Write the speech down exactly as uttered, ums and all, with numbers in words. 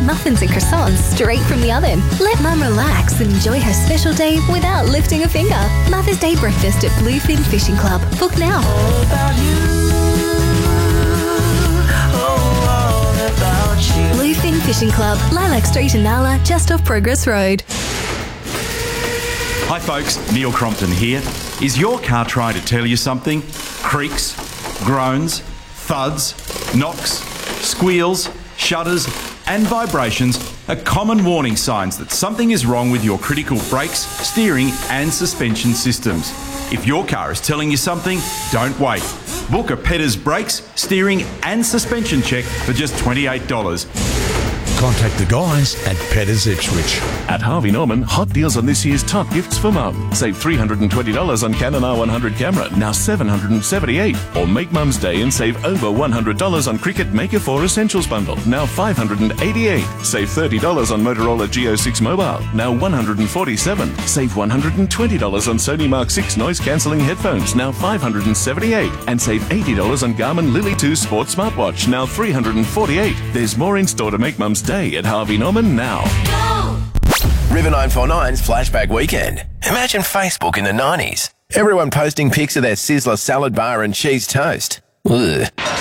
muffins and croissants straight from the oven. Let Mum relax and enjoy her special day without lifting a finger. Mother's Day breakfast at Bluefin Fishing Club. Book now. All about you. Oh, all about you. Bluefin Fishing Club, Lilac Street in Nala, just off Progress Road. Hi folks, Neil Crompton here. Is your car trying to tell you something? Creaks, groans, thuds, knocks, squeals, shudders and vibrations are common warning signs that something is wrong with your critical brakes, steering and suspension systems. If your car is telling you something, don't wait. Book a Petters brakes, steering and suspension check for just twenty-eight dollars. Contact the guys at Petters Ipswich. At Harvey Norman, hot deals on this year's top gifts for mum. Save three hundred twenty dollars on Canon R one hundred camera, now seven hundred seventy-eight dollars. Or make Mum's Day and save over one hundred dollars on Cricut Maker four Essentials bundle, now five hundred eighty-eight dollars. Save thirty dollars on Motorola G O six mobile, now one hundred forty-seven dollars. Save one hundred twenty dollars on Sony Mark six noise cancelling headphones, now five hundred seventy-eight dollars. And save eighty dollars on Garmin Lily two Sport smartwatch, now three hundred forty-eight dollars. There's more in store to make Mum's Day at Harvey Norman now. Go! River nine four nine's Flashback Weekend. Imagine Facebook in the nineties. Everyone posting pics of their Sizzler salad bar and cheese toast. Ugh.